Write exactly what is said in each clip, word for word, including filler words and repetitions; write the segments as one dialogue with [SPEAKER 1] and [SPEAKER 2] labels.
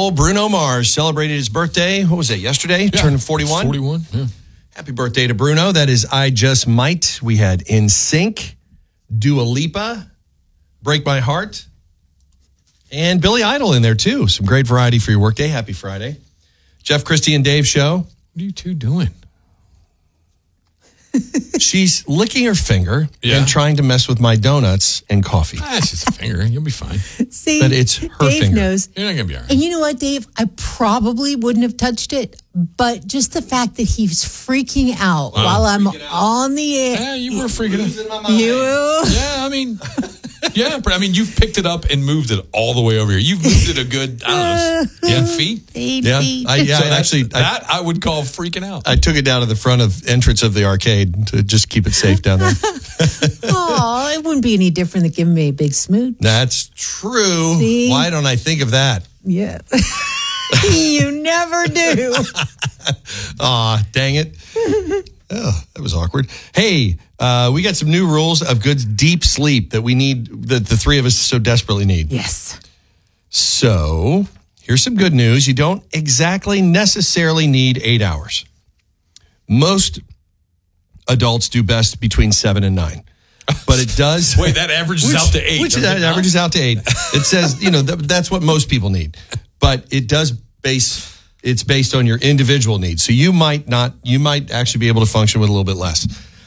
[SPEAKER 1] roll. Bruno Mars celebrated his birthday. What was it, yesterday?
[SPEAKER 2] Yeah,
[SPEAKER 1] Turned forty-one?
[SPEAKER 2] forty-one, yeah.
[SPEAKER 1] Happy birthday to Bruno. That is I Just Might. We had In Sync, Dua Lipa, Break My Heart, and Billy Idol in there too. Some great variety for your workday. Happy Friday. Jeff, Christy, and Dave show.
[SPEAKER 2] What are you two doing?
[SPEAKER 1] She's licking her finger
[SPEAKER 2] Yeah.
[SPEAKER 1] and trying to mess with my donuts and coffee.
[SPEAKER 2] Ah, it's just a finger. You'll be fine.
[SPEAKER 3] See,
[SPEAKER 1] But it's her
[SPEAKER 3] Dave
[SPEAKER 1] finger.
[SPEAKER 3] knows.
[SPEAKER 2] You're not going to be all right.
[SPEAKER 3] And you know what, Dave? I probably wouldn't have touched it, but just the fact that he's freaking out
[SPEAKER 2] Wow.
[SPEAKER 3] while I'm
[SPEAKER 1] Freaking out.
[SPEAKER 3] on the air.
[SPEAKER 2] Yeah, you were freaking out.
[SPEAKER 3] You,
[SPEAKER 2] Yeah, I mean, yeah, but I mean, you've picked it up and moved it all the way over here. You've moved it a good, I don't know, yeah, feet.
[SPEAKER 3] eight
[SPEAKER 1] Yeah,
[SPEAKER 3] feet.
[SPEAKER 1] I, yeah,
[SPEAKER 2] So
[SPEAKER 1] I
[SPEAKER 2] that's-
[SPEAKER 1] actually, I,
[SPEAKER 2] that I would call freaking out.
[SPEAKER 1] I took it down to the front of entrance of the arcade to just keep it safe down there.
[SPEAKER 3] Oh, it wouldn't be any different than giving me a big smooch.
[SPEAKER 1] That's true.
[SPEAKER 3] See?
[SPEAKER 1] Why don't I think of that?
[SPEAKER 3] Yeah. You never do.
[SPEAKER 1] Aw, dang it. Oh, that was awkward. Hey, uh, we got some new rules of good deep sleep that we need, that the three of us so desperately need.
[SPEAKER 3] Yes.
[SPEAKER 1] So here's some good news. You don't exactly necessarily need eight hours. Most adults do best between seven and nine. But it does.
[SPEAKER 2] Wait, that averages
[SPEAKER 1] which,
[SPEAKER 2] out to eight.
[SPEAKER 1] Which
[SPEAKER 2] doesn't
[SPEAKER 1] that
[SPEAKER 2] it not?
[SPEAKER 1] averages out to eight. It says, you know, th- that's what most people need. But it does base, it's based on your individual needs. So you might not, you might actually be able to function with a little bit less.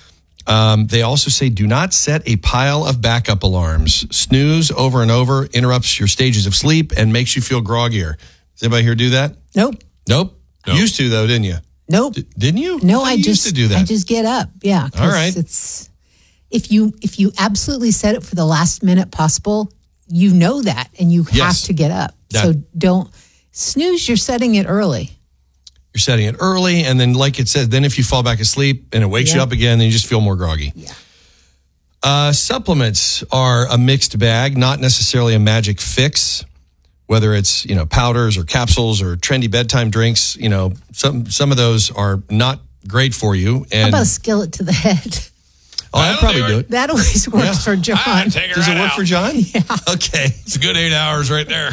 [SPEAKER 1] Um, they also say do not set a pile of backup alarms. Snooze over and over interrupts your stages of sleep and makes you feel groggier. Does anybody here do that?
[SPEAKER 3] Nope.
[SPEAKER 1] Nope.
[SPEAKER 2] Nope.
[SPEAKER 1] Used to, though, didn't you?
[SPEAKER 3] Nope.
[SPEAKER 1] D- didn't you?
[SPEAKER 3] No,
[SPEAKER 1] thought
[SPEAKER 3] I
[SPEAKER 1] you
[SPEAKER 3] just
[SPEAKER 1] used to do that.
[SPEAKER 3] I just get up. Yeah. 'cause
[SPEAKER 1] All right.
[SPEAKER 3] It's if you if you absolutely set it for the last minute possible, you know that, and you
[SPEAKER 1] Yes.
[SPEAKER 3] have to get up.
[SPEAKER 1] That-
[SPEAKER 3] So don't snooze. You're setting it early.
[SPEAKER 1] You're setting it early, and then, like it says, then if you fall back asleep and it wakes you
[SPEAKER 3] Yeah.
[SPEAKER 1] up again, then you just feel more groggy.
[SPEAKER 3] Yeah.
[SPEAKER 1] Uh, supplements are a mixed bag, not necessarily a magic fix. Whether it's, you know, powders or capsules or trendy bedtime drinks, you know, some some of those are not great for you.
[SPEAKER 3] How
[SPEAKER 1] And
[SPEAKER 3] about a skillet to the head?
[SPEAKER 1] oh, I'd
[SPEAKER 2] That'll
[SPEAKER 1] probably
[SPEAKER 2] do
[SPEAKER 1] do
[SPEAKER 2] it.
[SPEAKER 1] it.
[SPEAKER 3] That always works
[SPEAKER 1] Yeah.
[SPEAKER 3] for John.
[SPEAKER 2] Ah, take it
[SPEAKER 1] Does
[SPEAKER 2] right
[SPEAKER 1] it work
[SPEAKER 2] out.
[SPEAKER 1] for John?
[SPEAKER 3] Yeah.
[SPEAKER 1] Okay.
[SPEAKER 2] It's a good eight hours right there.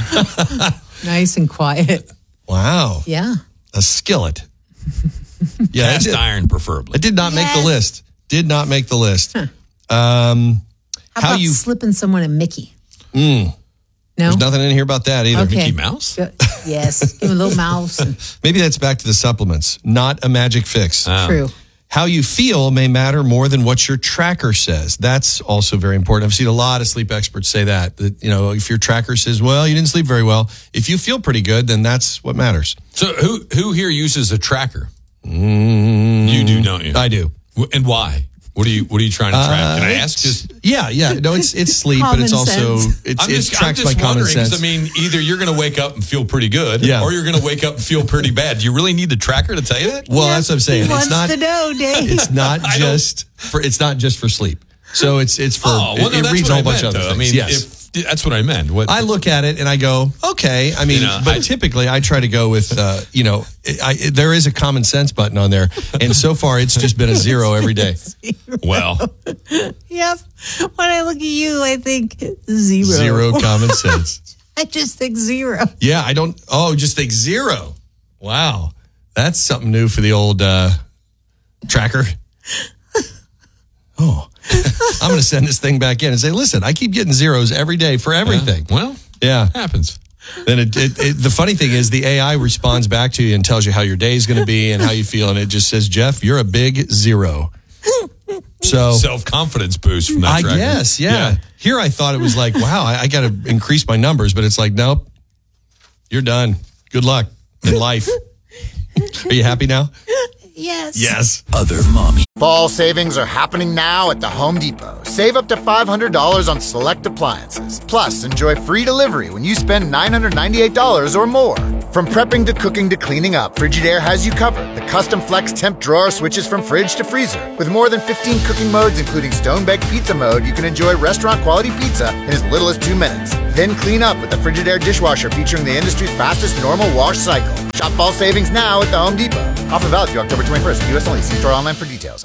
[SPEAKER 3] Nice and quiet.
[SPEAKER 1] Wow.
[SPEAKER 3] Yeah.
[SPEAKER 1] A skillet. Yeah, it
[SPEAKER 2] Cast
[SPEAKER 1] did,
[SPEAKER 2] iron, preferably.
[SPEAKER 1] it did not make the
[SPEAKER 3] Yes.
[SPEAKER 1] list. Did not make the list. Um,
[SPEAKER 3] How,
[SPEAKER 1] How
[SPEAKER 3] about
[SPEAKER 1] you-
[SPEAKER 3] slipping someone a Mickey?
[SPEAKER 1] mm,
[SPEAKER 3] No.
[SPEAKER 1] there's nothing in here about that either.
[SPEAKER 3] Okay.
[SPEAKER 2] Mickey Mouse?
[SPEAKER 3] Good. Yes. Give him a little mouse. And,
[SPEAKER 1] Maybe that's back to the supplements, not a magic fix.
[SPEAKER 2] Ah.
[SPEAKER 3] true.
[SPEAKER 1] How you feel may matter more than what your tracker says. That's also very important. I've seen a lot of sleep experts say that, that, you know, if your tracker says, well, you didn't sleep very well, if you feel pretty good, then that's what matters.
[SPEAKER 2] So who who here uses a tracker?
[SPEAKER 1] Mm,
[SPEAKER 2] You do, don't you?
[SPEAKER 1] I do.
[SPEAKER 2] W- And why? What are you What are you trying to track? Can I ask? Just
[SPEAKER 1] Yeah, yeah. No, it's it's sleep, but it's
[SPEAKER 3] Common
[SPEAKER 1] also,
[SPEAKER 3] sense.
[SPEAKER 1] it's,
[SPEAKER 2] I'm
[SPEAKER 1] it
[SPEAKER 2] just, I'm
[SPEAKER 1] tracks
[SPEAKER 2] just
[SPEAKER 1] by common
[SPEAKER 2] wondering, 'cause,
[SPEAKER 1] sense.
[SPEAKER 2] I mean, either you're going to wake up and feel pretty good,
[SPEAKER 1] Yeah.
[SPEAKER 2] or you're going to wake up and feel pretty bad. Do you really need the tracker to tell you that?
[SPEAKER 1] well, that's what I'm saying.
[SPEAKER 3] He
[SPEAKER 1] It's
[SPEAKER 3] wants
[SPEAKER 1] not,
[SPEAKER 3] to know, Dave.
[SPEAKER 1] it's not
[SPEAKER 2] I don't-
[SPEAKER 1] just for, it's not just for sleep. So it's, it's for,
[SPEAKER 2] oh, well,
[SPEAKER 1] it,
[SPEAKER 2] no,
[SPEAKER 1] it
[SPEAKER 2] that's
[SPEAKER 1] reads
[SPEAKER 2] what
[SPEAKER 1] a
[SPEAKER 2] I
[SPEAKER 1] whole bunch
[SPEAKER 2] meant,
[SPEAKER 1] of other
[SPEAKER 2] though.
[SPEAKER 1] things.
[SPEAKER 2] I mean,
[SPEAKER 1] yes.
[SPEAKER 2] if, that's what I meant. What,
[SPEAKER 1] I look at it and I go, okay. I mean,
[SPEAKER 2] You know,
[SPEAKER 1] but
[SPEAKER 2] I-
[SPEAKER 1] typically I try to go with, uh, you know, I, I, there is a common sense button on there. And so far it's just been a zero every day.
[SPEAKER 2] well,
[SPEAKER 3] Yep. When I look at you, I think zero.
[SPEAKER 1] Zero common sense.
[SPEAKER 3] I just think zero.
[SPEAKER 1] Yeah, I don't, oh, just think zero. Wow. That's something new for the old uh, tracker. Oh, I'm going to send this thing back in and say, listen, I keep getting zeros every day for everything.
[SPEAKER 2] well,
[SPEAKER 1] Yeah.
[SPEAKER 2] happens.
[SPEAKER 1] Then it, it, it, the funny thing is the A I responds back to you and tells you how your day is going to be and how you feel. And it just says, Jeff, you're a big zero. So
[SPEAKER 2] Self confidence boost from that
[SPEAKER 1] I
[SPEAKER 2] tracker.
[SPEAKER 1] guess, yeah. Here I thought it was like, wow, I, I got to increase my numbers. But it's like, nope, you're done. Good luck in life. Are you happy now?
[SPEAKER 3] Yes.
[SPEAKER 1] Yes.
[SPEAKER 4] Other mommy.
[SPEAKER 5] Fall savings are happening now at the Home Depot. Save up to five hundred dollars on select appliances. Plus, enjoy free delivery when you spend nine hundred ninety-eight dollars or more. From prepping to cooking to cleaning up, Frigidaire has you covered. The custom flex temp drawer switches from fridge to freezer. With more than fifteen cooking modes, including stone-baked pizza mode, you can enjoy restaurant-quality pizza in as little as two minutes. Then clean up with the Frigidaire dishwasher featuring the industry's fastest normal wash cycle. Shop fall savings now at the Home Depot. Offer valid through October twenty-first. U S only. See store online for details.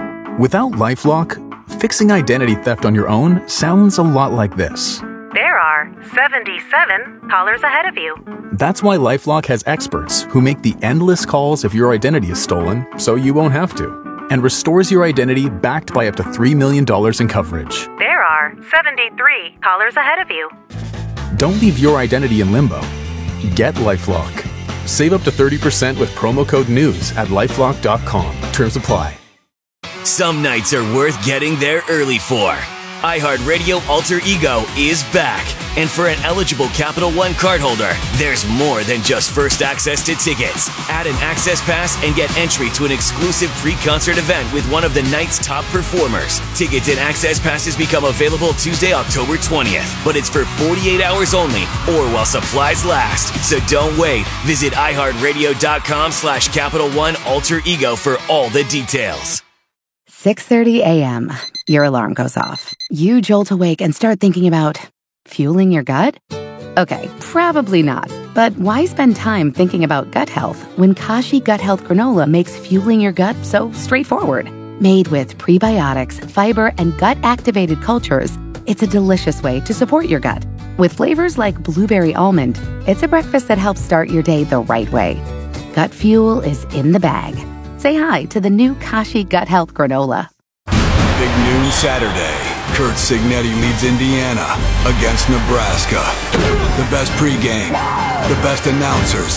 [SPEAKER 6] Without LifeLock, fixing identity theft on your own sounds a lot like this.
[SPEAKER 7] There are
[SPEAKER 4] are seventy-seven callers ahead of you.
[SPEAKER 6] That's why LifeLock has experts who make the endless calls if your identity is stolen so you won't have to, and restores your identity backed by up to three million dollars in coverage.
[SPEAKER 4] There are seventy-three callers ahead of you.
[SPEAKER 6] Don't leave your identity in limbo. Get LifeLock. Save up to thirty percent with promo code NEWS at lifelock dot com. Terms apply.
[SPEAKER 7] Some nights are worth getting there early for. iHeartRadio Alter Ego is back. And for an eligible Capital One cardholder, there's more than just first access to tickets. Add an access pass and get entry to an exclusive pre-concert event with one of the night's top performers. Tickets and access passes become available Tuesday, October twentieth, but it's for forty-eight hours only or while supplies last. So don't wait. Visit iHeartRadio.com slash Capital One Alter Ego for all the details.
[SPEAKER 8] six thirty a.m. Your alarm goes off. You jolt awake and start thinking about fueling your gut? Okay, probably not. But why spend time thinking about gut health when Kashi Gut Health Granola makes fueling your gut so straightforward? Made with prebiotics, fiber, and gut-activated cultures, it's a delicious way to support your gut. With flavors like blueberry almond, it's a breakfast that helps start your day the right way. Gut fuel is in the bag. Say hi to the new Kashi Gut Health Granola.
[SPEAKER 9] Big noon Saturday. Kurt Signetti leads Indiana against Nebraska. The best pregame, the best announcers.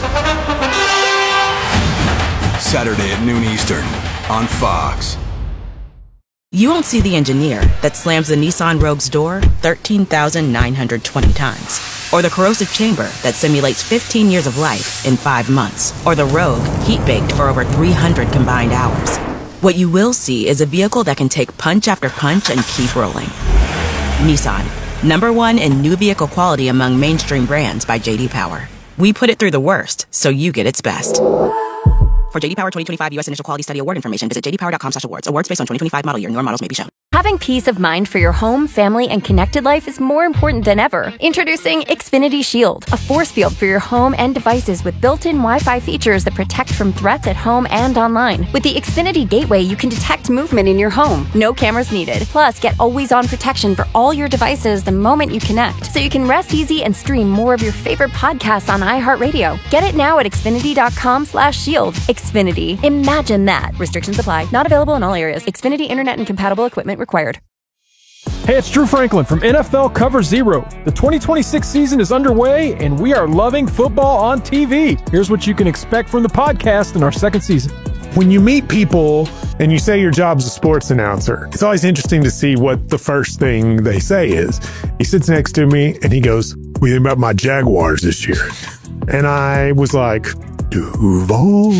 [SPEAKER 9] Saturday at noon Eastern on Fox.
[SPEAKER 10] You won't see the engineer that slams the Nissan Rogue's door thirteen thousand nine hundred twenty times. Or the corrosive chamber that simulates fifteen years of life in five months. Or the Rogue heat-baked for over three hundred combined hours. What you will see is a vehicle that can take punch after punch and keep rolling. Nissan, number one in new vehicle quality among mainstream brands by J D Power. We put it through the worst, so you get its best. For J D Power twenty twenty-five U S Initial Quality Study Award information, visit j d power dot com slash awards. Awards based on twenty twenty-five model year. Newer models may be shown.
[SPEAKER 11] Having peace of mind for your home, family, and connected life is more important than ever. Introducing Xfinity Shield, a force field for your home and devices with built-in Wi-Fi features that protect from threats at home and online. With the Xfinity Gateway, you can detect movement in your home. No cameras needed. Plus, get always-on protection for all your devices the moment you connect, so you can rest easy and stream more of your favorite podcasts on iHeartRadio. Get it now at xfinity dot com slash shield. Xfinity. Imagine that. Restrictions apply. Not available in all areas. Xfinity Internet and compatible equipment required.
[SPEAKER 12] Hey, it's Drew Franklin from N F L Cover Zero. The twenty twenty-six season is underway, and we are loving football on T V. Here's what you can expect from the podcast in our second season.
[SPEAKER 13] When you meet people and you say your job's a sports announcer, it's always interesting to see what the first thing they say is. He sits next to me, and he goes, "What do you think about my Jaguars this year?" And I was like, Duval.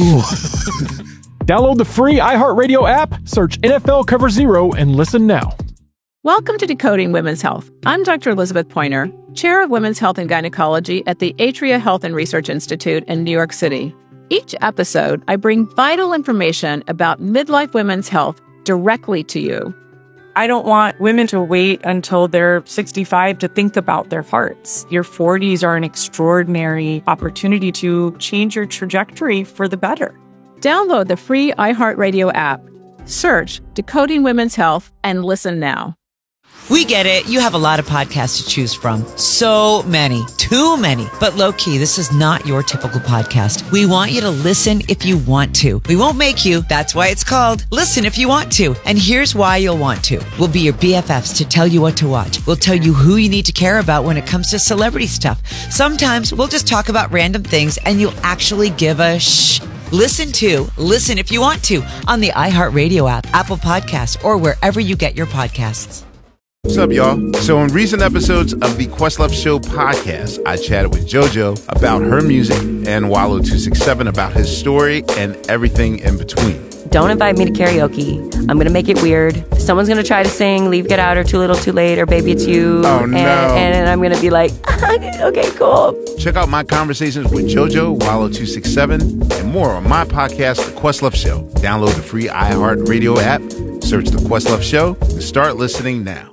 [SPEAKER 12] Download the free iHeartRadio app, search N F L Cover Zero, and listen now.
[SPEAKER 14] Welcome to Decoding Women's Health. I'm Doctor Elizabeth Pointer, Chair of Women's Health and Gynecology at the Atria Health and Research Institute in New York City. Each episode, I bring vital information about midlife women's health directly to you.
[SPEAKER 15] I don't want women to wait until they're sixty-five to think about their hearts. Your forties are an extraordinary opportunity to change your trajectory for the better.
[SPEAKER 14] Download the free iHeartRadio app. Search Decoding Women's Health and listen now.
[SPEAKER 16] We get it. You have a lot of podcasts to choose from. So many. Too many. But low-key, this is not your typical podcast. We want you to listen if you want to. We won't make you. That's why it's called Listen If You Want To. And here's why you'll want to. We'll be your B F Fs to tell you what to watch. We'll tell you who you need to care about when it comes to celebrity stuff. Sometimes we'll just talk about random things and you'll actually give a shh. Listen to Listen If You Want To on the iHeartRadio app, Apple Podcasts, or wherever you get your podcasts.
[SPEAKER 17] What's up, y'all? So in recent episodes of the Questlove Show podcast, I chatted with JoJo about her music and Wallow two sixty-seven about his story and everything in between.
[SPEAKER 18] Don't invite me to karaoke. I'm going to make it weird. Someone's going to try to sing Leave, Get Out, or Too Little, Too Late, or Baby It's You.
[SPEAKER 17] Oh, no.
[SPEAKER 18] And, and I'm going to be like, okay, cool.
[SPEAKER 17] Check out my conversations with JoJo, Wallow two sixty-seven, and more on my podcast, The Questlove Show. Download the free iHeartRadio app, search The Questlove Show, and start listening now.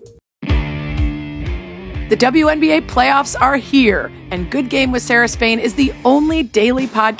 [SPEAKER 19] The W N B A playoffs are here, and Good Game with Sarah Spain is the only daily podcast